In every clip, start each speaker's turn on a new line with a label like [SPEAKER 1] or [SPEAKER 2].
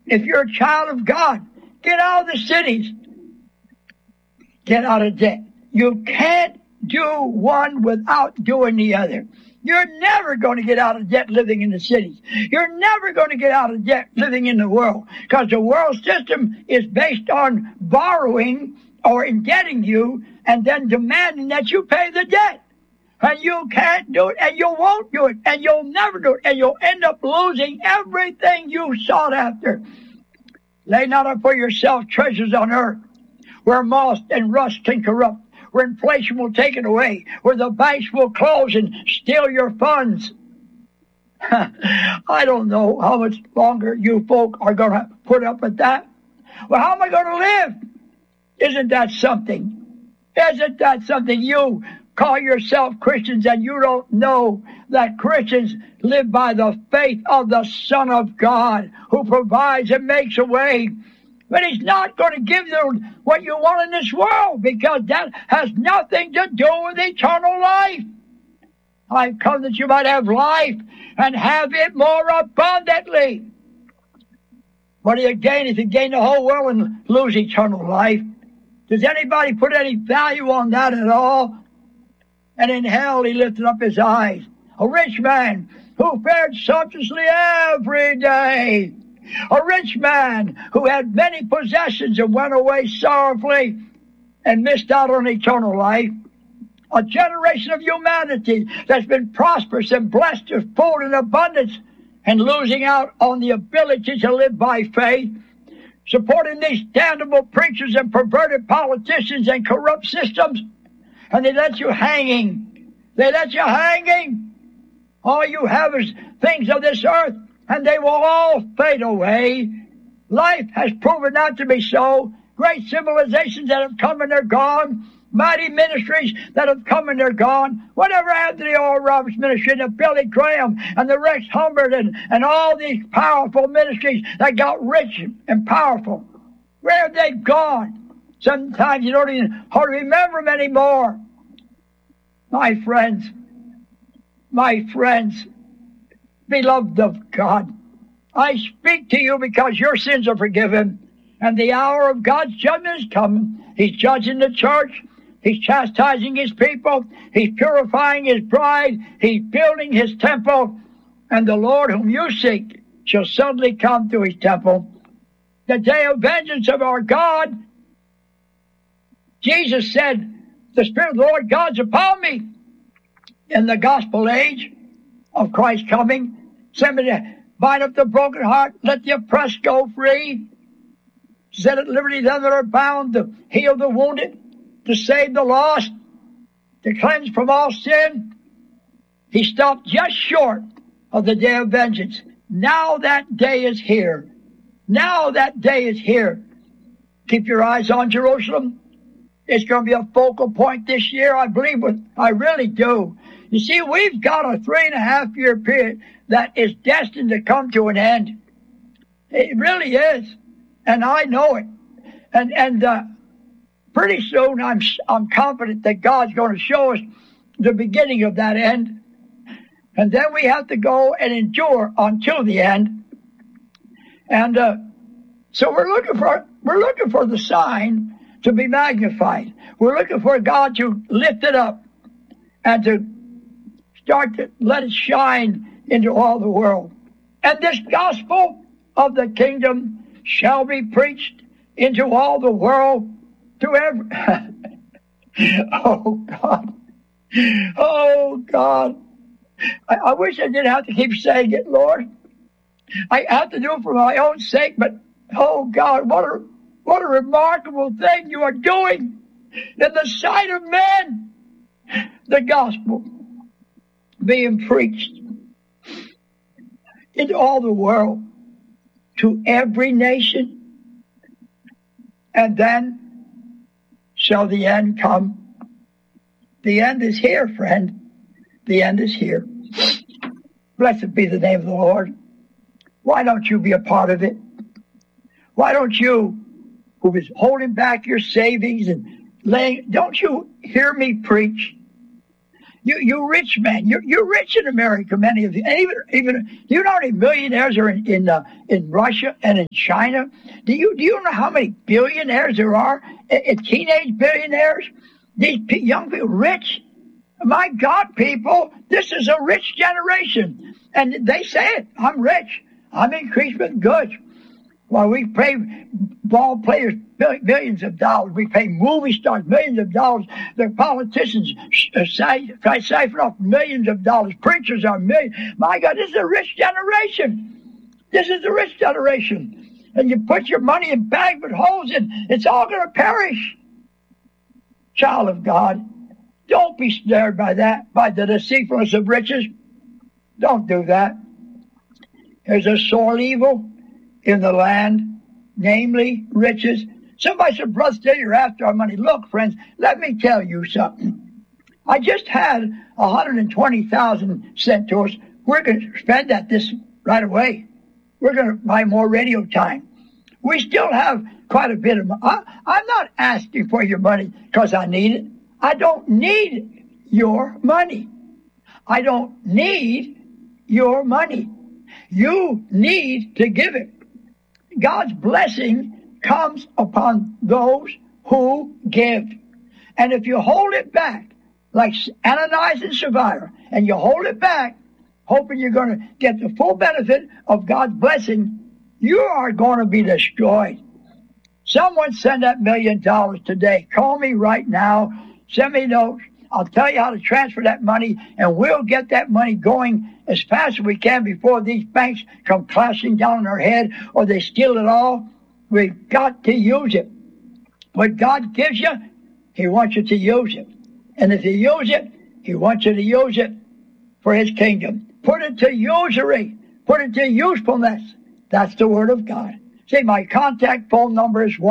[SPEAKER 1] If you're a child of God, get out of the cities. Get out of debt. You can't do one without doing the other. You're never going to get out of debt living in the cities. You're never going to get out of debt living in the world, because the world system is based on borrowing or indebting you and then demanding that you pay the debt. And you can't do it, and you won't do it, and you'll never do it, and you'll end up losing everything you sought after. Lay not up for yourself treasures on earth, where moth and rust can corrupt, where inflation will take it away, where the banks will close and steal your funds. I don't know how much longer you folk are going to put up with that. Well, how am I going to live? Isn't that something? Isn't that something? You call yourself Christians and you don't know that Christians live by the faith of the Son of God, who provides and makes a way. But he's not going to give you what you want in this world, because that has nothing to do with eternal life. I've come that you might have life and have it more abundantly. What do you gain if you gain the whole world and lose eternal life? Does anybody put any value on that at all? And in hell he lifted up his eyes. A rich man who fared sumptuously every day. A rich man who had many possessions and went away sorrowfully and missed out on eternal life. A generation of humanity that's been prosperous and blessed with food in abundance and losing out on the ability to live by faith. Supporting these damnable preachers and perverted politicians and corrupt systems. And they let you hanging. They let you hanging. All you have is things of this earth, and they will all fade away. Life has proven not to be so. Great civilizations that have come and they're gone. Mighty ministries that have come and they're gone. Whatever happened to the Oral Roberts ministry and the Billy Graham and the Rex Humbert and all these powerful ministries that got rich and powerful? Where have they gone? Sometimes you don't even hardly remember them anymore. My friends, beloved of God, I speak to you because your sins are forgiven, and the hour of God's judgment is coming. He's judging the church. He's chastising his people. He's purifying his bride. He's building his temple. And the Lord whom you seek shall suddenly come to his temple. The day of vengeance of our God. Jesus said, the Spirit of the Lord God's upon me. In the gospel age of Christ coming, send me to bind up the broken heart, let the oppressed go free, set at liberty them that are bound, to heal the wounded, to save the lost, to cleanse from all sin. He stopped just short of the day of vengeance. Now that day is here. Now that day is here. Keep your eyes on Jerusalem. It's going to be a focal point this year, I believe. I really do. You see, we've got a 3.5-year period that is destined to come to an end. It really is. And I know it. And pretty soon I'm confident that God's going to show us the beginning of that end. And then we have to go and endure until the end. And so we're looking for the sign to be magnified. We're looking for God to lift it up and to start to let it shine into all the world. And this gospel of the kingdom shall be preached into all the world to every... Oh, God. Oh, God. I wish I didn't have to keep saying it, Lord. I have to do it for my own sake, but, oh, God, what a remarkable thing you are doing in the sight of men. The gospel being preached into all the world, to every nation, and then shall the end come. The end is here, friend. The end is here. Blessed be the name of the Lord. Why don't you be a part of it? Why don't you, who is holding back your savings and don't you hear me preach? You rich men, you're rich in America, many of you. And even do you know how many millionaires are in Russia and in China? Do you know how many billionaires there are? Teenage billionaires, these young people, rich. My God, people, this is a rich generation, and they say it. I'm rich. I'm increased with goods. Well, we pay ball players billions of dollars. We pay movie stars millions of dollars. The politicians siphon off millions of dollars. Preachers are millions. My God, this is a rich generation. This is a rich generation. And you put your money in bags with holes in, it's all going to perish. Child of God, don't be snared by that, by the deceitfulness of riches. Don't do that. There's a sore evil in the land, namely riches. Somebody said, Brother Steele, you're after our money. Look, friends, let me tell you something. I just had $120,000 sent to us. We're going to spend that this right away. We're going to buy more radio time. We still have quite a bit of money. I'm not asking for your money because I need it. I don't need your money. I don't need your money. You need to give it. God's blessing comes upon those who give. And if you hold it back, like Ananias and Sapphira, and you hold it back, hoping you're going to get the full benefit of God's blessing, you are going to be destroyed. Someone send that $1 million today. Call me right now. Send me notes. I'll tell you how to transfer that money, and we'll get that money going as fast as we can before these banks come crashing down on our head or they steal it all. We've got to use it. What God gives you, He wants you to use it. And if you use it, He wants you to use it for His kingdom. Put it to usury. Put it to usefulness. That's the Word of God. See, my contact phone number is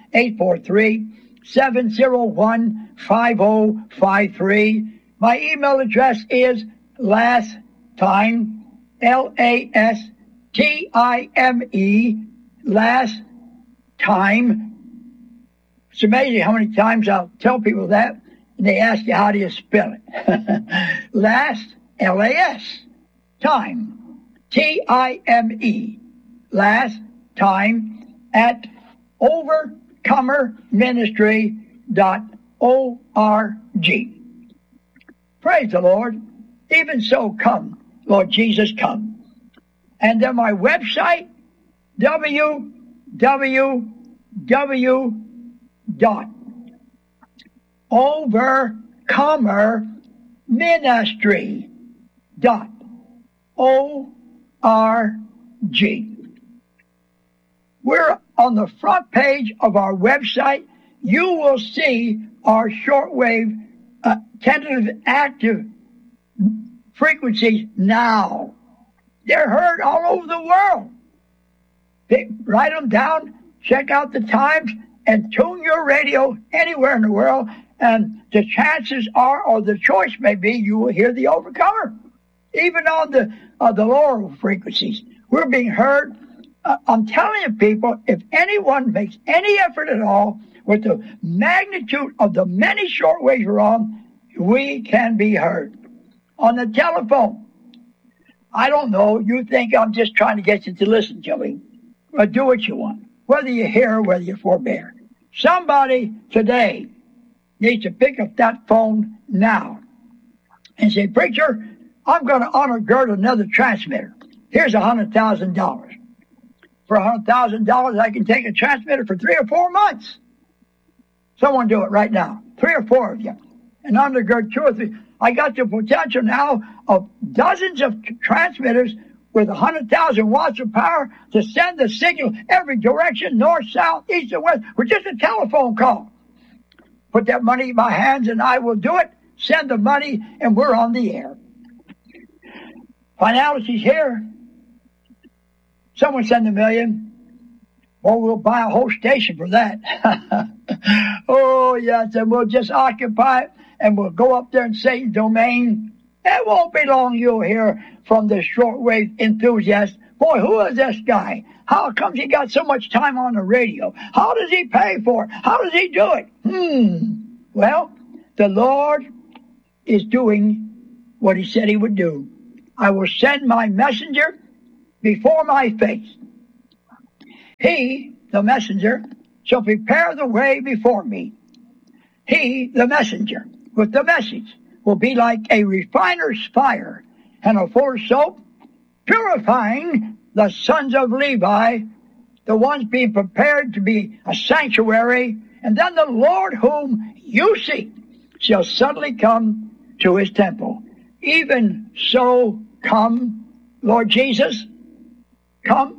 [SPEAKER 1] 1-843-701-5053. My email address is LASTIME, LASTIME, last time. It's amazing how many times I'll tell people that, and they ask you, how do you spell it? Last, L-A-S, time, T-I-M-E, last time, at overcomerministry.org. Praise the Lord. Even so, come, Lord Jesus, come. And then my website, www.overcomerministry.org. We're on the front page of our website. You will see our shortwave tentative active frequencies now. They're heard all over the world. Write them down, check out the times, and tune your radio anywhere in the world, and the chances are, or the choice may be, you will hear the Overcomer. Even on the lower frequencies, we're being heard. I'm telling you, people, if anyone makes any effort at all with the magnitude of the many shortwaves we're on, we can be heard. On the telephone, I don't know, you think I'm just trying to get you to listen to me. But do what you want, whether you hear or whether you forbear. Somebody today needs to pick up that phone now and say, Preacher, I'm going to undergird another transmitter. Here's $100,000. For $100,000, I can take a transmitter for 3 or 4 months. Someone do it right now. 3 or 4 of you. And undergird 2 or 3. I got the potential now of dozens of transmitters with 100,000 watts of power to send the signal every direction, north, south, east, and west, with just a telephone call. Put that money in my hands and I will do it. Send the money and we're on the air. Finality's here. Someone send $1 million, or we'll buy a whole station for that. Oh, yes, and we'll just occupy it, and we'll go up there in Satan's domain. It won't be long you'll hear from the shortwave enthusiast. Boy, who is this guy? How comes he got so much time on the radio? How does he pay for it? How does he do it? Well, the Lord is doing what he said he would do. I will send my messenger before my face. He, the messenger, shall prepare the way before me. He, the messenger, with the message, will be like a refiner's fire and a fuller's soap, purifying the sons of Levi, the ones being prepared to be a sanctuary, and then the Lord whom you seek shall suddenly come to his temple. Even so come, Lord Jesus, come.